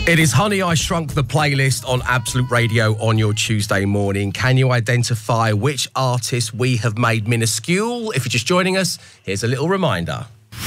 It is Honey, I Shrunk the Playlist on Absolute Radio on your Tuesday morning. Can you identify which artist we have made minuscule? If you're just joining us, here's a little reminder.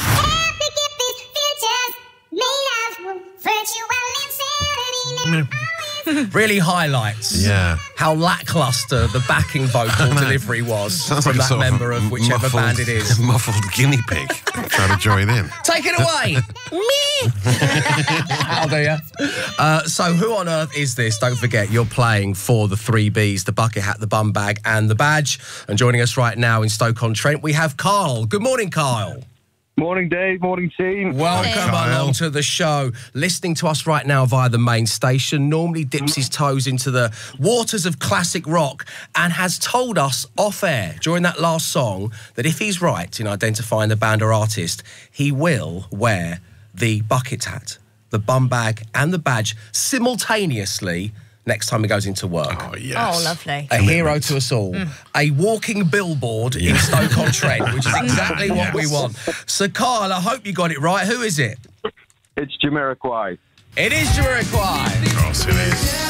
Really highlights how lacklustre the backing vocal delivery was from that member of whichever band it is. Muffled guinea pig trying to join in. Take it away! Me! I'll do ya. So who on earth is this? Don't forget, you're playing for the 3Bs, the bucket hat, the bum bag and the badge. And joining us right now in Stoke-on-Trent, we have Kyle. Good morning, Kyle. Morning, Dave. Morning, team. Welcome along to the show. Listening to us right now via the main station, normally dips his toes into the waters of classic rock and has told us off air during that last song that if he's right in identifying the band or artist, he will wear the bucket hat, the bum bag and the badge simultaneously next time he goes into work. Oh, yes. Oh, lovely. A hero to us all. A walking billboard in Stoke-on-Trent, which is exactly what we want. So, Kyle, I hope you got it right. Who is it? It's Jamiroquai. It is Jamiroquai. Of course it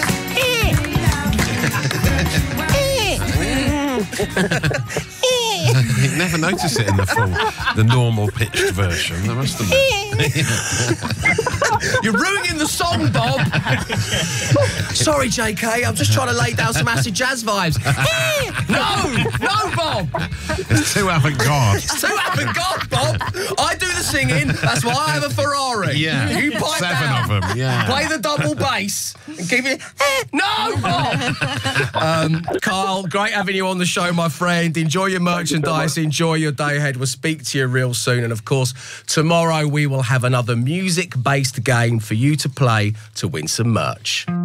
is. You never notice it in the normal pitched version. There must have been. You're ruining the song, Bob. Sorry, JK. I'm just trying to lay down some acid jazz vibes. No, Bob. It's too avant-garde. It's too avant-garde, Bob. I do the singing. That's why I have a Ferrari. Yeah. You pipe 7 out. of them. Yeah. Play the double bass and keep it. No, Bob. Kyle, great having you on the show, my friend. Enjoy your merchandise. Enjoy your day ahead. We'll speak to you real soon. And of course, tomorrow we will have another music-based game for you to play to win some merch.